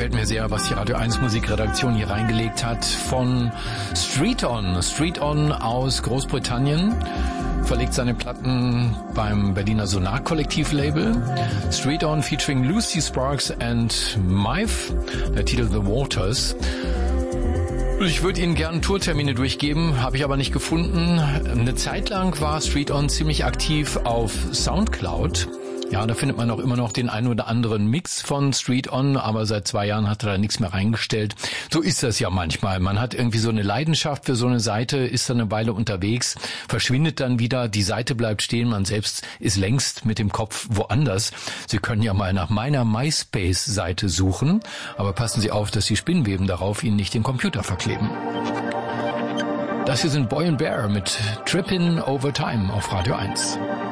gefällt mir sehr, was die Radio 1 Musikredaktion hier reingelegt hat von Street On. Street On aus Großbritannien verlegt seine Platten beim Berliner Sonar-Kollektiv-Label. Street On featuring Lucy Sparks and Mive, der Titel The Waters. Ich würde Ihnen gerne Tourtermine durchgeben, habe ich aber nicht gefunden. Eine Zeit lang war Street On ziemlich aktiv auf Soundcloud. Ja, da findet man auch immer noch den einen oder anderen Mix von Street On, aber seit 2 Jahren hat er da nichts mehr reingestellt. So ist das ja manchmal. Man hat irgendwie so eine Leidenschaft für so eine Seite, ist dann eine Weile unterwegs, verschwindet dann wieder, die Seite bleibt stehen, man selbst ist längst mit dem Kopf woanders. Sie können ja mal nach meiner MySpace-Seite suchen, aber passen Sie auf, dass die Spinnweben darauf Ihnen nicht den Computer verkleben. Das hier sind Boy and Bear mit Trippin' Over Time auf Radio 1.